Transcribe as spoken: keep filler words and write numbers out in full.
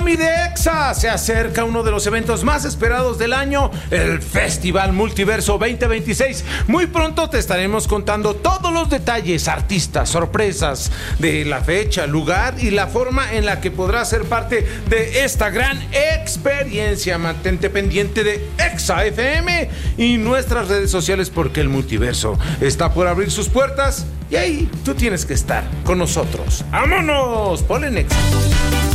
mi de Exa, se acerca uno de los eventos más esperados del año, el Festival Multiverso veinte veintiséis. Muy pronto te estaremos contando todos los detalles, artistas, sorpresas de la fecha, lugar y la forma en la que podrás ser parte de esta gran experiencia. Mantente pendiente de Exa F M y nuestras redes sociales porque el multiverso está por abrir sus puertas y ahí tú tienes que estar con nosotros. ¡Vámonos! Ponle Exa.